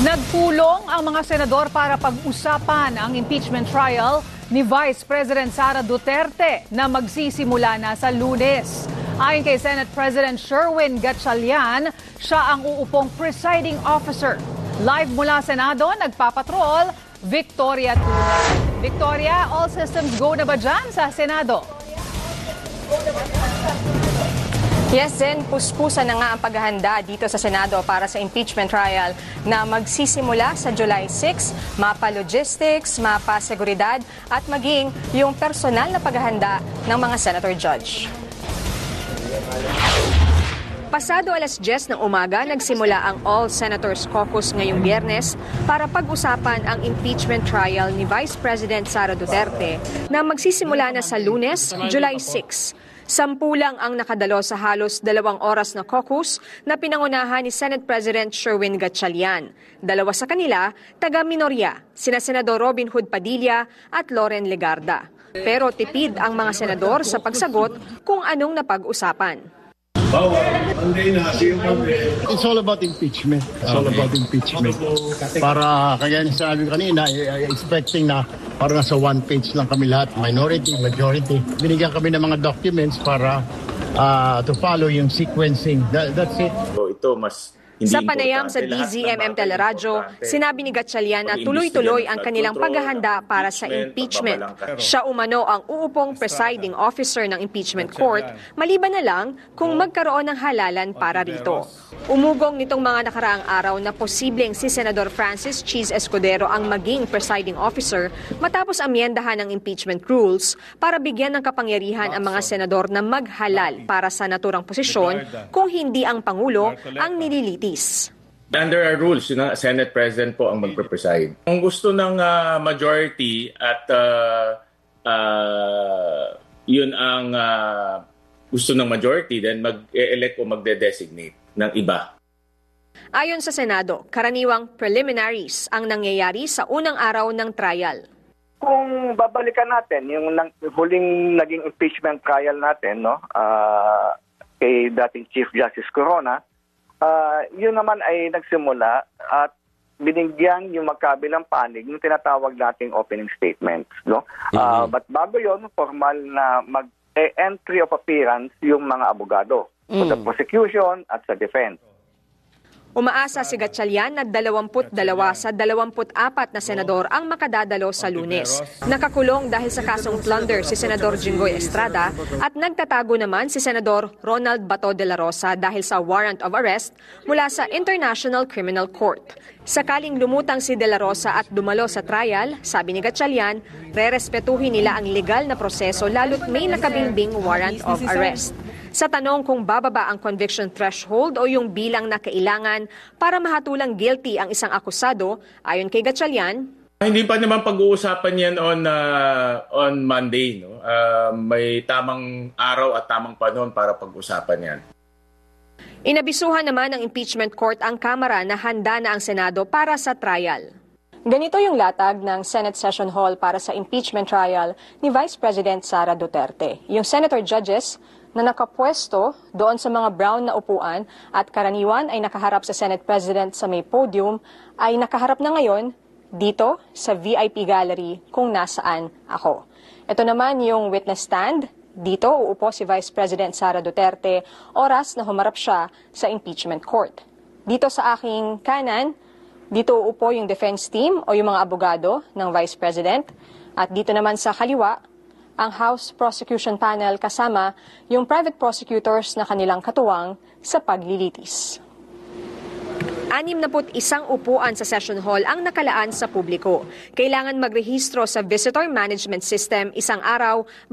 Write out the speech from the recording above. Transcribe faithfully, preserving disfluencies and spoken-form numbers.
Nagpulong ang mga senador para pag-usapan ang impeachment trial ni Vice President Sara Duterte na magsisimula na sa Lunes. Ayon kay Senate President Sherwin Gatchalian, siya ang uupong presiding officer. Live mula Senado, nagpapatrol, Victoria Tuna. Victoria, all systems go na ba dyan sa Senado? Yes, Zen, puspusan na nga ang paghahanda dito sa Senado para sa impeachment trial na magsisimula sa July six, mapa logistics, mapa seguridad at maging yung personal na paghahanda ng mga senator judge. Pasado alas diyes ng umaga, nagsimula ang All Senators Caucus ngayong Biyernes para pag-usapan ang impeachment trial ni Vice President Sara Duterte na magsisimula na sa Lunes, July six. Sampu lang ang nakadalo sa halos dalawang oras na caucus na pinangunahan ni Senate President Sherwin Gatchalian. Dalawa sa kanila, taga-minorya, sina Senador Robin Hood Padilla at Loren Legarda. Pero tipid ang mga senador sa pagsagot kung anong napag-usapan. It's all about impeachment. It's all about impeachment. Para kaya sabi ko kanina, expecting na para nasa one page lang kami lahat, minority, majority. Binigyan kami ng mga documents para uh, to follow yung sequencing. That, that's it. So ito mas Sa panayam sa D Z M M Teleradyo, sinabi ni Gatchalian na tuloy-tuloy ang kanilang paghahanda para sa impeachment. Siya umano ang uupong presiding officer ng impeachment court, maliban na lang kung magkaroon ng halalan para rito. Umugong nitong mga nakaraang araw na posibleng si Senador Francis Cheese Escudero ang maging presiding officer matapos amyendahan ng impeachment rules para bigyan ng kapangyarihan ang mga senador na maghalal para sa naturang posisyon kung hindi ang Pangulo ang nililitis. Under our rules, yun, Senate President po ang magpe-preside. Kung gusto ng uh, majority at uh, uh, yun ang uh, gusto ng majority, then mag-elect o magde-designate ng iba. Ayon sa Senado, karaniwang preliminaries ang nangyayari sa unang araw ng trial. Kung babalikan natin yung nang, huling naging impeachment trial natin, no, uh, kay dating Chief Justice Corona, Uh, yun naman ay nagsimula at binigyan yung magkabilang panig yung tinatawag nating opening statements. No? Uh, but bago yun, formal na mag-entry of appearance yung mga abogado mm. sa prosecution at sa defense. Umaasa si Gatchalian na dalawampu't dalawa sa dalawampu't apat na senador ang makadadalo sa Lunes. Nakakulong dahil sa kasong plunder si Senador Jinggoy Estrada at nagtatago naman si Senador Ronald Bato de la Rosa dahil sa warrant of arrest mula sa International Criminal Court. Sakaling lumutang si de la Rosa at dumalo sa trial, sabi ni Gatchalian, rerespetuhin nila ang legal na proseso lalo't may nakabimbing warrant of arrest. Sa tanong kung bababa ang conviction threshold o yung bilang na kailangan para mahatulang guilty ang isang akusado, ayon kay Gatchalian, hindi pa naman pag-uusapan yan on uh, on Monday. No? Uh, may tamang araw at tamang panahon para pag-usapan yan. Inabisuhan naman ng impeachment court ang Kamara na handa na ang Senado para sa trial. Ganito yung latag ng Senate Session Hall para sa impeachment trial ni Vice President Sara Duterte. Yung senator judges na nakapwesto doon sa mga brown na upuan at karaniwan ay nakaharap sa Senate President sa may podium ay nakaharap na ngayon dito sa V I P gallery kung nasaan ako. Ito naman yung witness stand. Dito uupo si Vice President Sara Duterte oras na humarap siya sa impeachment court. Dito sa aking kanan, dito uupo yung defense team o yung mga abogado ng Vice President. At dito naman sa kaliwa, ang House Prosecution Panel kasama yung private prosecutors na kanilang katuwang sa paglilitis. anim na isang upuan sa session hall ang nakalaan sa publiko. Kailangan magrehistro sa Visitor Management System isang araw